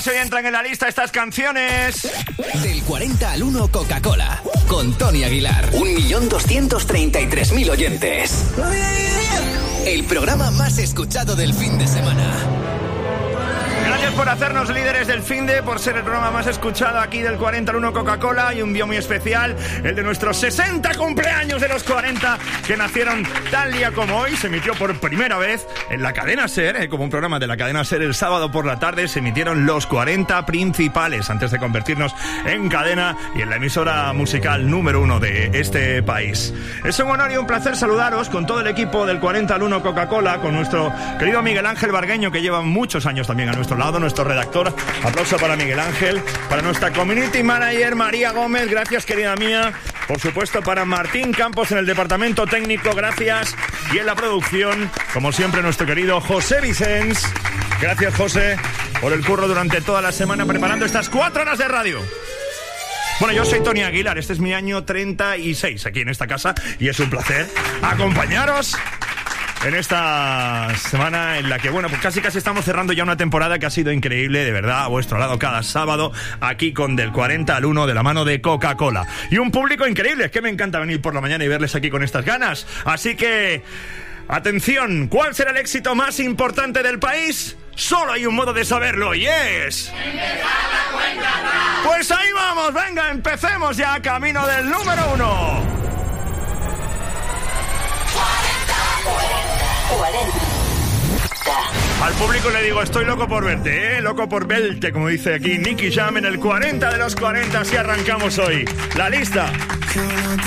si hoy entran en la lista estas canciones. Del 40 al 1 Coca-Cola, con Tony Aguilar. 1.233.000 oyentes. El programa más escuchado del fin de semana. Gracias por hacernos líderes del finde, por ser el programa más escuchado aquí del 40 al 1 Coca-Cola, y un día muy especial, el de nuestros 60 cumpleaños de los 40, que nacieron tal día como hoy. Se emitió por primera vez en la cadena SER, como un programa de la cadena SER, el sábado por la tarde. Se emitieron los 40 principales antes de convertirnos en cadena y en la emisora musical número 1 de este país. Es un honor y un placer saludaros con todo el equipo del 40 al 1 Coca-Cola, con nuestro querido Miguel Ángel Bargueño, que lleva muchos años también a nuestro lado, nuestro redactor. Aplauso para Miguel Ángel, para nuestra community manager María Gómez, gracias querida mía. Por supuesto para Martín Campos en el departamento técnico, gracias. Y en la producción, como siempre, nuestro querido José Vicens. Gracias, José, por el curro durante toda la semana preparando estas 4 horas de radio. Bueno, yo soy Tony Aguilar, este es mi año 36 aquí en esta casa y es un placer acompañaros en esta semana en la que, bueno, pues casi estamos cerrando ya una temporada que ha sido increíble, de verdad, a vuestro lado cada sábado, aquí con Del 40 al 1, de la mano de Coca-Cola. Y un público increíble, es que me encanta venir por la mañana y verles aquí con estas ganas. Así que, atención, ¿cuál será el éxito más importante del país? Solo hay un modo de saberlo y es... ¡empezar la cuenta atrás! Pues ahí vamos, venga, empecemos ya camino del número 1. 40. Al público le digo, estoy loco por verte, loco por verte, como dice aquí Nicky Jam en el 40 de los 40, así arrancamos hoy la lista.